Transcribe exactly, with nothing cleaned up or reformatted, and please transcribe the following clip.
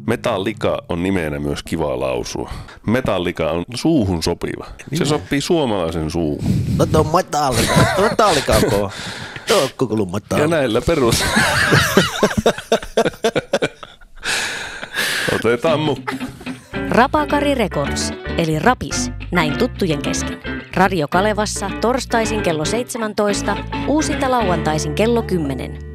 Metallica on nimenä myös kiva lausua. Metallica on suuhun sopiva. Se sopii suomalaisen suuhun. No tuo on Metallica. Metallica on kova. Tuo on koko Metallica. Ja näillä perus. Otetaan mukaan. Rapakari Records, eli Rapis, näin tuttujen kesken. Radio Kalevassa torstaisin kello seitsemäntoista, uusinta lauantaisin kello kymmenen.